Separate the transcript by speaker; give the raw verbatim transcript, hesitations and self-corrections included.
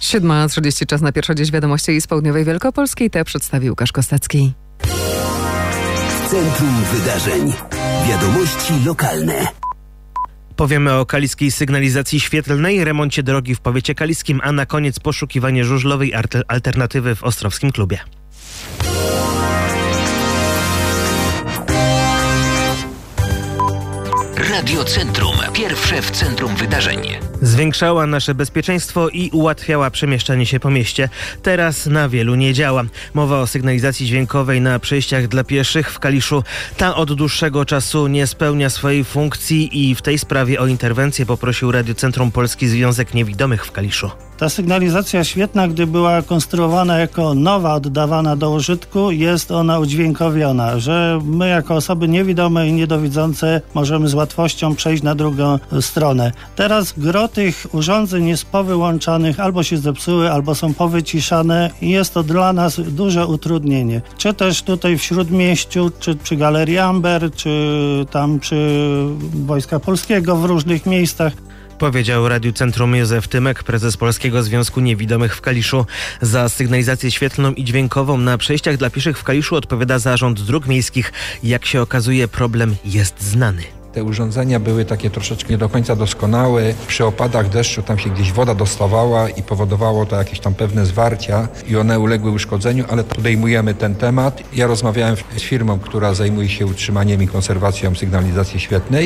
Speaker 1: siódma trzydzieści, czas na pierwsze dziś wiadomości z południowej Wielkopolski. Te przedstawił Łukasz Kostecki.
Speaker 2: Centrum Wydarzeń. Wiadomości lokalne.
Speaker 3: Powiemy o kaliskiej sygnalizacji świetlnej, remoncie drogi w powiecie kaliskim, a na koniec poszukiwanie żużlowej alternatywy w Ostrowskim Klubie.
Speaker 2: Radio Centrum. Pierwsze w centrum wydarzeń.
Speaker 3: Zwiększała nasze bezpieczeństwo i ułatwiała przemieszczanie się po mieście. Teraz na wielu nie działa. Mowa o sygnalizacji dźwiękowej na przejściach dla pieszych w Kaliszu. Ta od dłuższego czasu nie spełnia swojej funkcji i w tej sprawie o interwencję poprosił Radio Centrum Polski Związek Niewidomych w Kaliszu.
Speaker 4: Ta sygnalizacja świetna, gdy była konstruowana jako nowa, oddawana do użytku, jest ona udźwiękowiona, że my jako osoby niewidome i niedowidzące możemy z łatwością przejść na drugą stronę. Teraz gro tych urządzeń jest powyłączanych, albo się zepsuły, albo są powyciszane i jest to dla nas duże utrudnienie. Czy też tutaj w Śródmieściu, czy przy Galerii Amber, czy tam przy Wojska Polskiego w różnych miejscach.
Speaker 3: Powiedział Radiu Centrum Józef Tymek, prezes Polskiego Związku Niewidomych w Kaliszu. Za sygnalizację świetlną i dźwiękową na przejściach dla pieszych w Kaliszu odpowiada Zarząd Dróg Miejskich. Jak się okazuje, problem jest znany.
Speaker 5: Te urządzenia były takie troszeczkę nie do końca doskonałe. Przy opadach deszczu tam się gdzieś woda dostawała i powodowało to jakieś tam pewne zwarcia i one uległy uszkodzeniu, ale podejmujemy ten temat. Ja rozmawiałem z firmą, która zajmuje się utrzymaniem i konserwacją sygnalizacji świetlnej.